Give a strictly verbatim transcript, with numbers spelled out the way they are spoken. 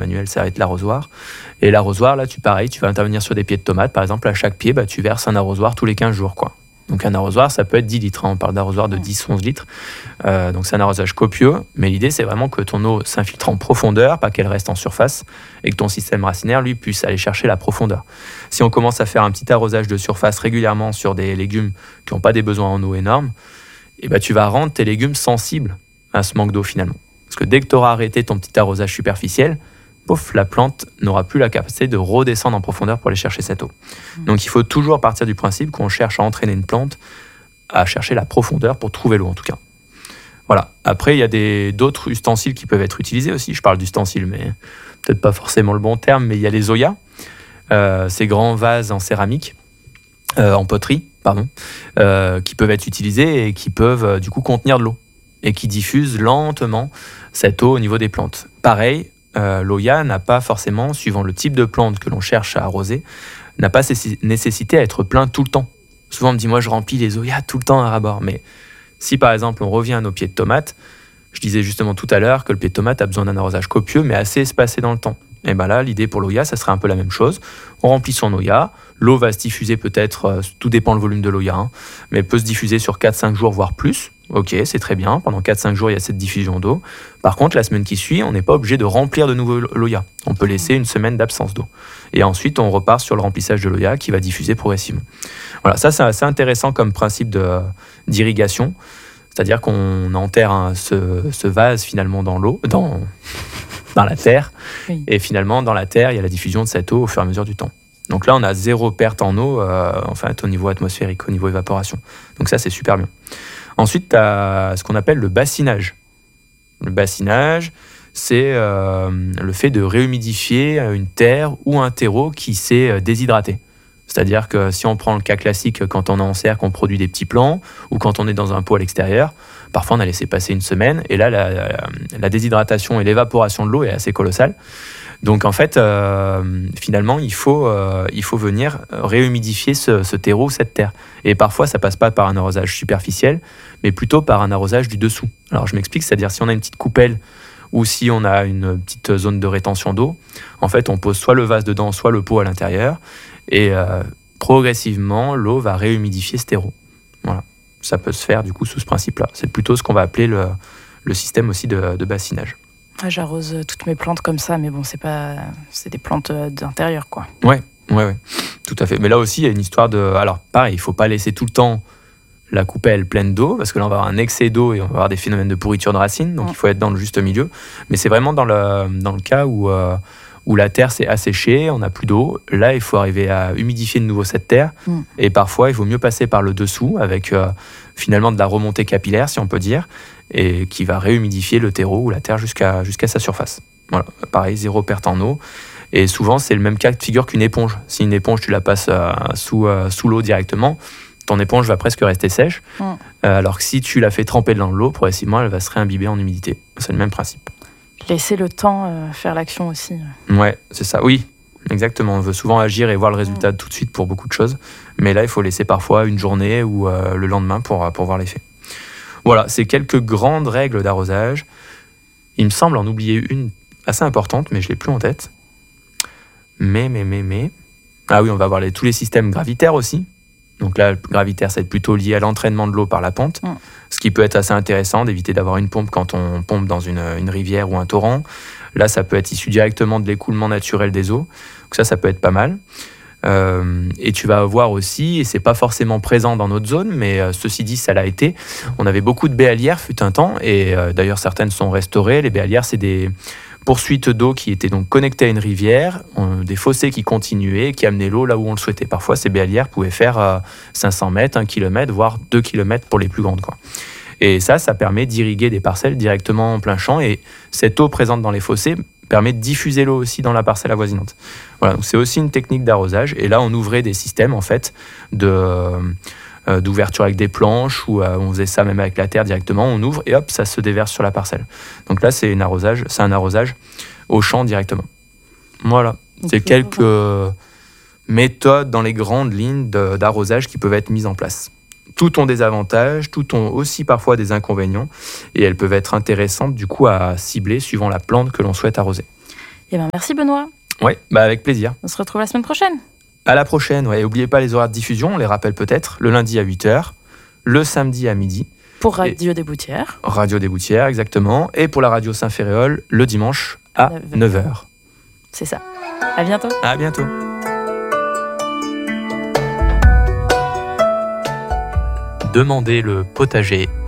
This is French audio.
manuel, ça va être l'arrosoir. Et l'arrosoir, là, tu pareil, tu vas intervenir sur des pieds de tomates. Par exemple, à chaque pied, bah, tu verses un arrosoir tous les quinze jours, quoi. Donc un arrosoir, ça peut être dix litres. Hein. On parle d'arrosoir de dix à onze litres. Euh, donc c'est un arrosage copieux. Mais l'idée, c'est vraiment que ton eau s'infiltre en profondeur, pas qu'elle reste en surface, et que ton système racinaire, lui, puisse aller chercher la profondeur. Si on commence à faire un petit arrosage de surface régulièrement sur des légumes qui n'ont pas des besoins en eau énormes, et bah, tu vas rendre tes légumes sensibles à ce manque d'eau finalement. Parce que dès que tu auras arrêté ton petit arrosage superficiel, pouf, la plante n'aura plus la capacité de redescendre en profondeur pour aller chercher cette eau. Mmh. Donc il faut toujours partir du principe qu'on cherche à entraîner une plante à chercher la profondeur pour trouver l'eau en tout cas. Voilà. Après, il y a des, d'autres ustensiles qui peuvent être utilisés aussi. Je parle d'ustensiles, mais peut-être pas forcément le bon terme, mais il y a les zoyas, euh, ces grands vases en céramique, euh, en poterie, pardon, euh, qui peuvent être utilisés et qui peuvent euh, du coup contenir de l'eau et qui diffusent lentement cette eau au niveau des plantes. Pareil, Euh, l'Oya n'a pas forcément, suivant le type de plante que l'on cherche à arroser, n'a pas nécessité à être plein tout le temps. Souvent on me dit, moi je remplis les Oyas tout le temps à ras-bord. Mais si par exemple on revient à nos pieds de tomates, je disais justement tout à l'heure que le pied de tomate a besoin d'un arrosage copieux mais assez espacé dans le temps. Et bien là, l'idée pour l'Oya, ça serait un peu la même chose. On remplit son Oya, l'eau va se diffuser peut-être, euh, tout dépend le volume de l'Oya, hein, mais peut se diffuser sur quatre à cinq jours, voire plus. Ok, c'est très bien, pendant quatre à cinq jours, il y a cette diffusion d'eau. Par contre, la semaine qui suit, on n'est pas obligé de remplir de nouveau l'Oya. On peut laisser une semaine d'absence d'eau. Et ensuite, on repart sur le remplissage de l'Oya qui va diffuser progressivement. Voilà, ça c'est assez intéressant comme principe de, d'irrigation. C'est-à-dire qu'on enterre un, ce, ce vase finalement dans l'eau, dans, dans la terre. Oui. Et finalement, dans la terre, il y a la diffusion de cette eau au fur et à mesure du temps. Donc là, on a zéro perte en eau, euh, en fait, au niveau atmosphérique, au niveau évaporation. Donc ça, c'est super bien. Ensuite, tu as ce qu'on appelle le bassinage. Le bassinage, c'est euh, le fait de réhumidifier une terre ou un terreau qui s'est déshydraté. C'est-à-dire que si on prend le cas classique quand on est en serre, qu'on produit des petits plants, ou quand on est dans un pot à l'extérieur, parfois on a laissé passer une semaine, et là, la, la, la déshydratation et l'évaporation de l'eau est assez colossale. Donc en fait, euh, finalement, il faut, euh, il faut venir réhumidifier ce, ce terreau, cette terre. Et parfois, ça passe pas par un arrosage superficiel, mais plutôt par un arrosage du dessous. Alors je m'explique, c'est-à-dire si on a une petite coupelle ou si on a une petite zone de rétention d'eau, en fait, on pose soit le vase dedans, soit le pot à l'intérieur, et euh, progressivement, l'eau va réhumidifier ce terreau. Voilà. Ça peut se faire du coup sous ce principe-là. C'est plutôt ce qu'on va appeler le, le système aussi de, de bassinage. Ah, j'arrose toutes mes plantes comme ça, mais bon, c'est pas, c'est des plantes d'intérieur, quoi. Ouais, ouais, ouais, tout à fait. Mais là aussi, il y a une histoire de. Alors, pareil, il faut pas laisser tout le temps la coupelle pleine d'eau, parce que là, on va avoir un excès d'eau et on va avoir des phénomènes de pourriture de racines. Donc, mmh. il faut être dans le juste milieu. Mais c'est vraiment dans le dans le cas où euh, où la terre s'est asséchée, on n'a plus d'eau. Là, il faut arriver à humidifier de nouveau cette terre. Mmh. Et parfois, il vaut mieux passer par le dessous avec euh, finalement de la remontée capillaire, si on peut dire, et qui va réhumidifier le terreau ou la terre jusqu'à, jusqu'à sa surface. Voilà, pareil, zéro perte en eau. Et souvent, c'est le même cas de figure qu'une éponge. Si une éponge, tu la passes euh, sous, euh, sous l'eau directement, ton éponge va presque rester sèche. Mmh. Euh, alors que si tu la fais tremper dans l'eau, progressivement, elle va se réimbiber en humidité. C'est le même principe. Laisser le temps euh, faire l'action aussi. Ouais, c'est ça. Oui, exactement. On veut souvent agir et voir le résultat mmh. tout de suite pour beaucoup de choses. Mais là, il faut laisser parfois une journée ou euh, le lendemain pour, pour voir l'effet. Voilà, c'est quelques grandes règles d'arrosage. Il me semble en oublier une assez importante, mais je ne l'ai plus en tête. Mais, mais, mais, mais... Ah oui, on va voir les, tous les systèmes gravitaires aussi. Donc là, le gravitaire, ça va être plutôt lié à l'entraînement de l'eau par la pompe, mmh. ce qui peut être assez intéressant d'éviter d'avoir une pompe quand on pompe dans une, une rivière ou un torrent. Là, ça peut être issu directement de l'écoulement naturel des eaux. Donc ça, ça peut être pas mal. Euh, et tu vas avoir aussi, et c'est pas forcément présent dans notre zone, mais euh, ceci dit, ça l'a été. On avait beaucoup de béalières, fut un temps, et euh, d'ailleurs certaines sont restaurées. Les béalières, c'est des poursuites d'eau qui étaient donc connectées à une rivière, euh, des fossés qui continuaient, qui amenaient l'eau là où on le souhaitait. Parfois, ces béalières pouvaient faire euh, cinq cents mètres, un kilomètre, voire deux kilomètres pour les plus grandes, quoi. Et ça, ça permet d'irriguer des parcelles directement en plein champ, et cette eau présente dans les fossés permet de diffuser l'eau aussi dans la parcelle avoisinante. Voilà, donc c'est aussi une technique d'arrosage. Et là, on ouvrait des systèmes en fait de, euh, d'ouverture avec des planches, ou euh, on faisait ça même avec la terre directement. On ouvre et hop, ça se déverse sur la parcelle. Donc là, c'est, une arrosage, c'est un arrosage au champ directement. Voilà, c'est okay, quelques euh, méthodes dans les grandes lignes de, d'arrosage qui peuvent être mises en place. Tout ont des avantages, tout ont aussi parfois des inconvénients, et elles peuvent être intéressantes du coup à cibler suivant la plante que l'on souhaite arroser. Eh ben, merci Benoît. Oui, bah avec plaisir. On se retrouve la semaine prochaine. À la prochaine, ouais. N'oubliez pas les horaires de diffusion, on les rappelle peut-être, le lundi à huit heures, le samedi à midi. Pour Radio des Boutières. Radio des Boutières, exactement. Et pour la radio Saint-Ferréol, le dimanche à neuf heures. C'est ça. À bientôt. À bientôt. Demandez le potager